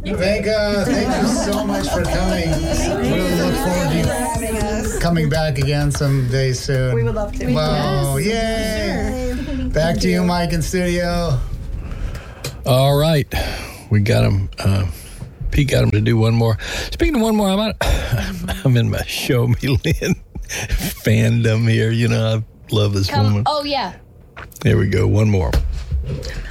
Vega, thank you so much for coming. Really look forward to you having us. coming back again someday soon. We would love to. Wow, yay! Back to you, Mike, in studio. All right. We got him. Pete got him to do one more. Speaking of one more, I'm in my Show Me Lynn fandom here. You know, I love this woman. Oh, yeah. There we go. One more.